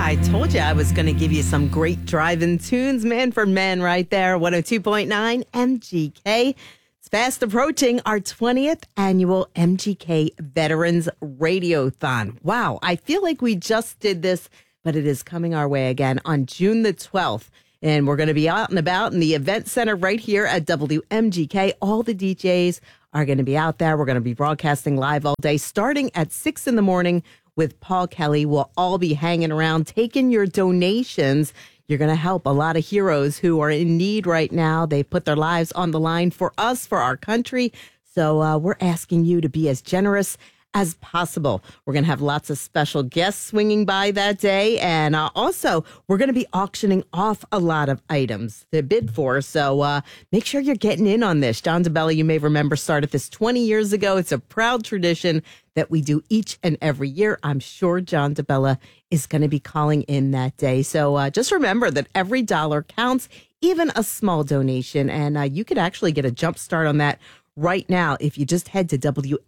I told you I was going to give you some great driving tunes, man for men right there. 102.9 MGK. It's fast approaching our 20th annual MGK Veterans Radiothon. Wow, I feel like we just did this, but it is coming our way again on June the 12th. And we're going to be out and about in the event center right here at WMGK. All the DJs are going to be out there. We're going to be broadcasting live all day, starting at 6 in the morning with Paul Kelly. We'll all be hanging around, taking your donations. You're going to help a lot of heroes who are in need right now. They put their lives on the line for us, for our country. So we're asking you to be as generous as possible. We're going to have lots of special guests swinging by that day. And also, we're going to be auctioning off a lot of items to bid for. So make sure you're getting in on this. John DeBella, you may remember, started this 20 years ago. It's a proud tradition that we do each and every year. I'm sure John DeBella is going to be calling in that day. So just remember that every dollar counts, even a small donation. And you could actually get a jump start on that right now if you just head to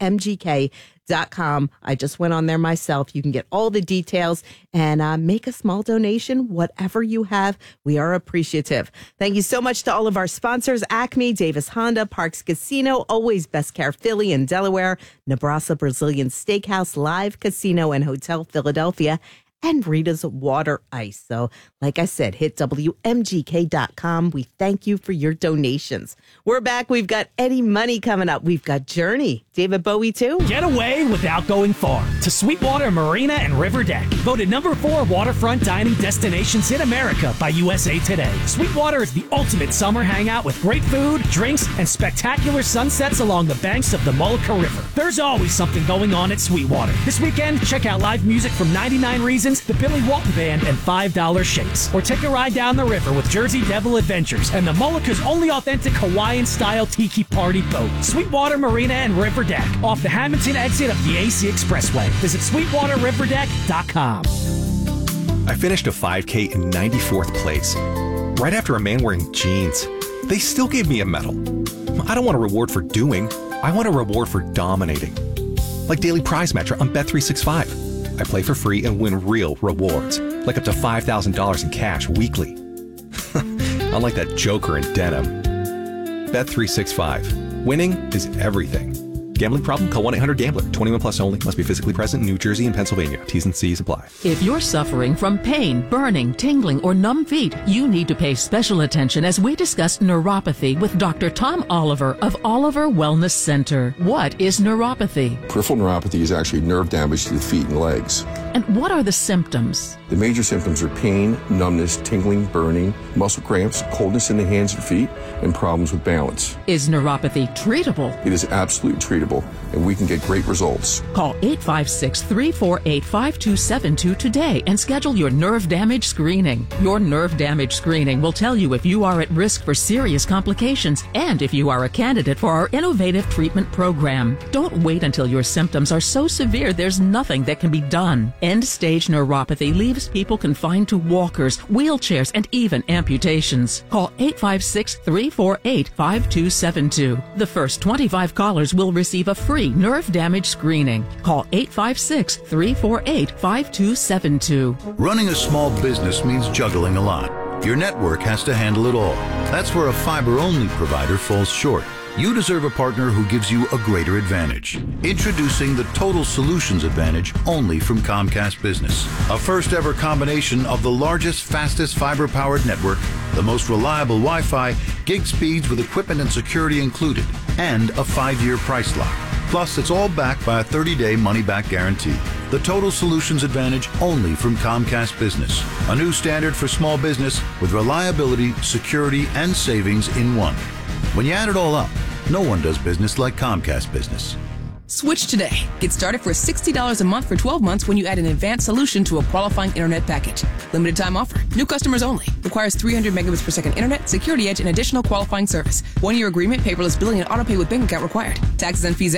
WMGK.com. I just went on there myself. You can get all the details and make a small donation. Whatever you have, we are appreciative. Thank you so much to all of our sponsors: Acme, Davis Honda, Parks Casino, Always Best Care Philly in Delaware, Nebraska Brazilian Steakhouse, Live Casino and Hotel Philadelphia, and Rita's Water Ice. So, like I said, hit WMGK.com. We thank you for your donations. We're back. We've got Eddie Money coming up. We've got Journey, David Bowie too. Get away without going far to Sweetwater Marina and River Deck. Voted number 4 waterfront dining destinations in America by USA Today. Sweetwater is the ultimate summer hangout with great food, drinks, and spectacular sunsets along the banks of the Mullica River. There's always something going on at Sweetwater. This weekend, check out live music from 99 Reasons, the Billy Walton Band, and $5 Shakes. Or take a ride down the river with Jersey Devil Adventures and the Mullica's only authentic Hawaiian-style tiki party boat. Sweetwater Marina and River Deck, off the Hamilton exit of the AC Expressway. Visit SweetwaterRiverDeck.com. I finished a 5K in 94th place, right after a man wearing jeans. They still gave me a medal. I don't want a reward for doing. I want a reward for dominating. Like daily prize match on Bet365. I play for free and win real rewards, like up to $5,000 in cash weekly. Unlike that joker in denim. Bet365. Winning is everything. Gambling problem? Call 1-800-GAMBLER. 21 plus only. Must be physically present in New Jersey and Pennsylvania. T's and C's apply. If you're suffering from pain, burning, tingling, or numb feet, you need to pay special attention as we discuss neuropathy with Dr. Tom Oliver of Oliver Wellness Center. What is neuropathy? Peripheral neuropathy is actually nerve damage to the feet and legs. And what are the symptoms? The major symptoms are pain, numbness, tingling, burning, muscle cramps, coldness in the hands and feet, and problems with balance. Is neuropathy treatable? It is absolutely treatable, and we can get great results. Call 856-348-5272 today and schedule your nerve damage screening. Your nerve damage screening will tell you if you are at risk for serious complications and if you are a candidate for our innovative treatment program. Don't wait until your symptoms are so severe there's nothing that can be done. End-stage neuropathy leaves people confined to walkers, wheelchairs, and even amputations. Call 856-348-5272. The first 25 callers will receive a free nerve damage screening. Call 856-348-5272. Running a small business means juggling a lot. Your network has to handle it all. That's where a fiber-only provider falls short. You deserve a partner who gives you a greater advantage. Introducing the Total Solutions Advantage only from Comcast Business. A first-ever combination of the largest, fastest fiber-powered network, the most reliable Wi-Fi, gig speeds with equipment and security included, and a 5-year price lock. Plus, it's all backed by a 30-day money-back guarantee. The Total Solutions Advantage only from Comcast Business. A new standard for small business with reliability, security, and savings in one. When you add it all up, no one does business like Comcast Business. Switch today. Get started for $60 a month for 12 months when you add an advanced solution to a qualifying internet package. Limited time offer. New customers only. Requires 300 megabits per second internet, security edge, and additional qualifying service. 1-year agreement, paperless billing, and autopay with bank account required. Taxes and fees extra.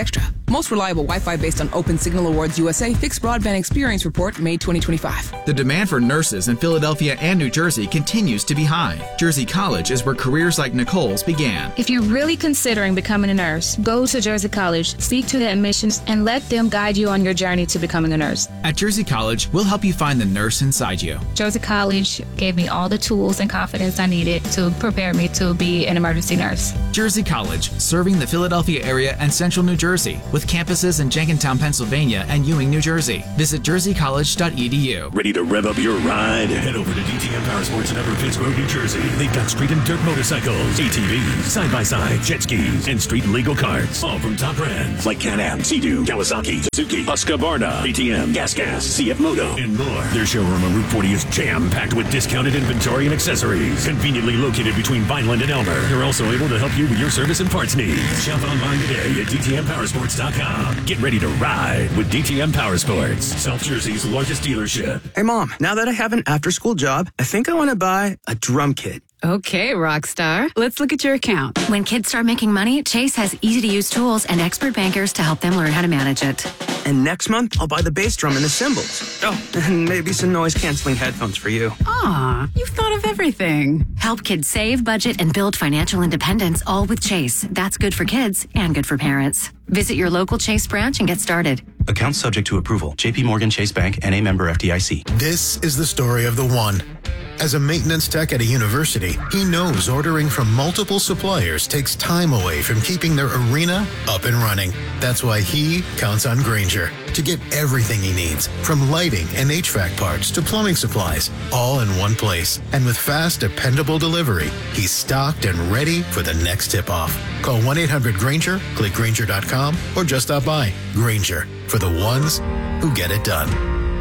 Most reliable Wi-Fi based on Open Signal Awards USA Fixed Broadband Experience Report, May 2025. The demand for nurses in Philadelphia and New Jersey continues to be high. Jersey College is where careers like Nicole's began. If you're really considering becoming a nurse, go to Jersey College, speak to the admissions, and let them guide you on your journey to becoming a nurse. At Jersey College, we'll help you find the nurse inside you. Jersey College gave me all the tools and confidence I needed to prepare me to be an emergency nurse. Jersey College, serving the Philadelphia area and central New Jersey, with campuses in Jenkintown, Pennsylvania and Ewing, New Jersey. Visit jerseycollege.edu. Ready to rev up your ride? Head over to DTM Power Sports in Upper Pittsburgh, New Jersey. They've got street and dirt motorcycles, ATVs, side-by-side, jet skis, and street legal carts. All from top brands like Can-Am, Sea-Doo, Kawasaki, Suzuki, Husqvarna, ATM, Gas, CF Moto, and more. Their showroom on Route 40 is jam-packed with discounted inventory and accessories. Conveniently located between Vineland and Elmer. They're also able to help you with your service and parts needs. Shop online today at DTMPowersports.com. Get ready to ride with DTM Power Sports, South Jersey's largest dealership. Hey, Mom, now that I have an after-school job, I think I want to buy a drum kit. Okay, Rockstar. Let's look at your account. When kids start making money, Chase has easy-to-use tools and expert bankers to help them learn how to manage it. And next month, I'll buy the bass drum and the cymbals. Oh, and maybe some noise-canceling headphones for you. Aw, you've thought of everything. Help kids save, budget, and build financial independence, all with Chase. That's good for kids and good for parents. Visit your local Chase branch and get started. Account subject to approval. JP Morgan Chase Bank, N.A. member FDIC. This is the story of the one. As a maintenance tech at a university, he knows ordering from multiple suppliers takes time away from keeping their arena up and running. That's why he counts on Grainger to get everything he needs, from lighting and HVAC parts to plumbing supplies, all in one place. And with fast, dependable delivery, he's stocked and ready for the next tip-off. Call 1-800-GRAINGER, click Grainger.com, or just stop by. Grainger, for the ones who get it done.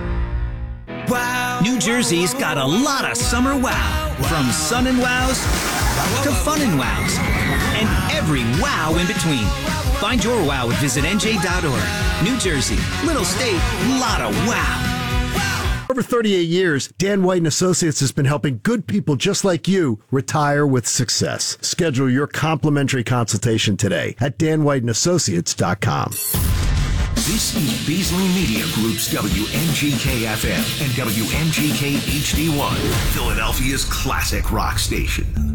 Wow. New Jersey's got a lot of summer wow. From sun and wows to fun and wows. And every wow in between. Find your wow at visitnj.org. New Jersey, little state, lot of wow. Over 38 years, Dan White & Associates has been helping good people just like you retire with success. Schedule your complimentary consultation today at danwhiteandassociates.com. This is Beasley Media Group's WMGK-FM and WMGK HD1, Philadelphia's classic rock station.